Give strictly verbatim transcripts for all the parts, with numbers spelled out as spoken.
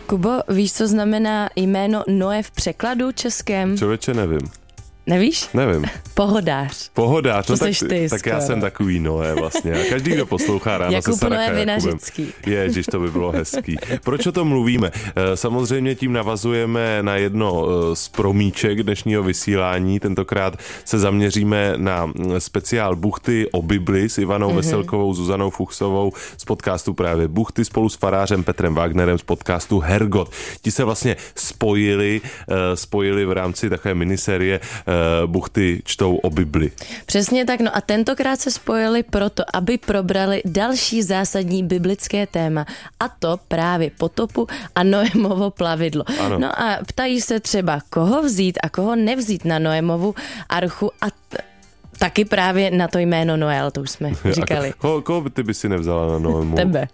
Kubo, víš, co znamená jméno Noé v překladu českém? Člověče, nevím. Nevíš? Nevím. Pohodář. Pohodář, no to tak, ty, tak já jsem takový Noé vlastně. A každý, kdo poslouchá ráno se Saraka Jakubem. Ježiš, to by bylo hezký. Proč o tom mluvíme? Samozřejmě tím navazujeme na jedno z promíček dnešního vysílání. Tentokrát se zaměříme na speciál Buchty o Bibli s Ivanou mm-hmm. Veselkovou, Zuzanou Fuchsovou z podcastu právě Buchty spolu s farářem Petrem Wagnerem z podcastu Hergot. Ti se vlastně spojili, spojili v rámci takové minisérie Buchty čtou o Bibli. Přesně tak, no a tentokrát se spojili proto, aby probrali další zásadní biblické téma, a to právě potopu a Noémovo plavidlo. Ano. No a ptají se třeba, koho vzít a koho nevzít na Noémovu archu a t- taky právě na to jméno Noel, to už jsme říkali. Koho, koho ty by si nevzala na Noémovu? Tebe.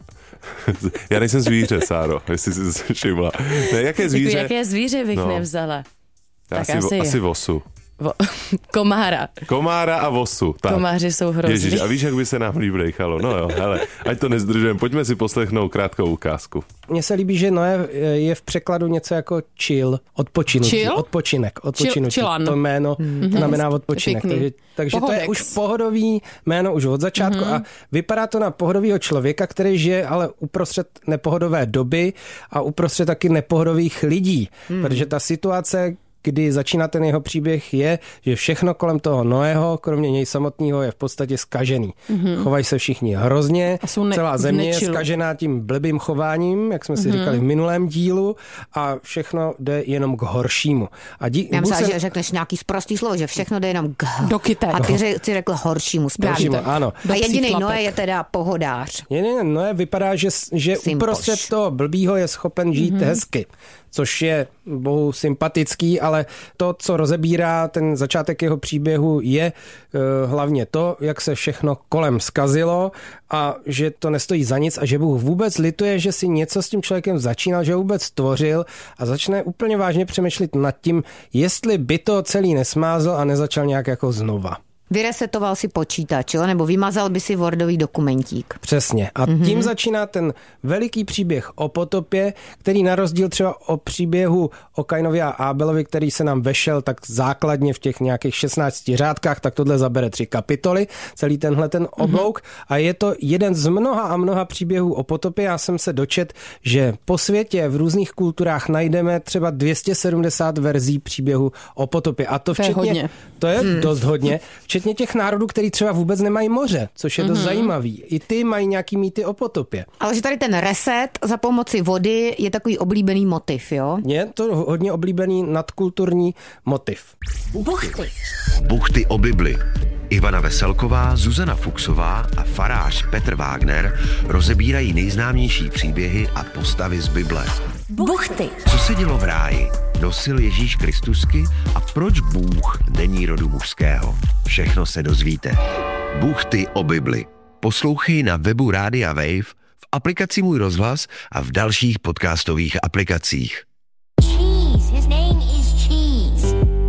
Já nejsem zvíře, Sáro, jestli jsi se všimla. Ne, jaké zvíře? Jako jaké zvíře bych no. nevzala? Já tak asi, asi, asi vosu. Vo, komára. Komára a vosu. Tak. Komáři jsou hrozný. Ježiš, a víš, jak by se nám líp dejchalo? No jo, hele, ať to nezdržujeme, pojďme si poslechnout krátkou ukázku. Mně se líbí, že Noé je v překladu něco jako chill, odpočinutí, chill? odpočinek, odpočinutí. Chill, to jméno mm-hmm. znamená odpočinek. Takže, takže to je už pohodový jméno už od začátku mm-hmm. a vypadá to na pohodového člověka, který žije ale uprostřed nepohodové doby a uprostřed taky nepohodových lidí, mm. protože ta situace, kdy začíná ten jeho příběh, je, že všechno kolem toho Noého, kromě něj samotného, je v podstatě zkažený. Mm-hmm. Chovají se všichni hrozně, ne- celá země je zkažená tím blbým chováním, jak jsme si mm-hmm. říkali v minulém dílu, a všechno jde jenom k horšímu. A dí- Já myslím, se... že řekneš nějaký sprostý slovo, že všechno jde jenom k... Do kytek. A ty řek, si řekl horšímu, správně. Ano. A jediný Noé je teda pohodář. Jediný Noé vypadá, že, že uprostřed toho blbýho je schopen žít mm-hmm. hezky, což je bohu sympatický, ale to, co rozebírá ten začátek jeho příběhu, je uh, hlavně to, jak se všechno kolem zkazilo a že to nestojí za nic a že Bůh vůbec lituje, že si něco s tím člověkem začínal, že ho vůbec stvořil a začne úplně vážně přemýšlet nad tím, jestli by to celý nesmázl a nezačal nějak jako znova. Vyresetoval si počítač, jo? Nebo vymazal by si Wordový dokumentík. Přesně. A tím mm-hmm. začíná ten veliký příběh o potopě, který na rozdíl třeba o příběhu o Kainovi a Ábelovi, který se nám vešel tak základně v těch nějakých šestnácti řádkách, tak tohle zabere tři kapitoly, celý tenhle ten oblouk. Mm-hmm. A je to jeden z mnoha a mnoha příběhů o potopě. Já jsem se dočet, že po světě v různých kulturách najdeme třeba dvě stě sedmdesát verzí příběhu o potopě. A to včetně... To je hodně. To je mm. dost hodně. Včetně těch národů, který třeba vůbec nemají moře, což je dost mm-hmm. zajímavý. I ty mají nějaký mýty o potopě. Ale že tady ten reset za pomoci vody je takový oblíbený motiv, jo? Je to hodně oblíbený nadkulturní motiv. Buchty. Buchty o Bibli. Ivana Veselková, Zuzana Fuchsová a farář Petr Wagner rozebírají nejznámější příběhy a postavy z Bible. Buchty. Co se dělo v ráji? Nosil Ježíš Kristusky a proč Bůh není rodu mužského? Všechno se dozvíte. Buchty o Bibli. Poslouchej na webu Rádia Wave, v aplikaci Můj rozhlas a v dalších podcastových aplikacích.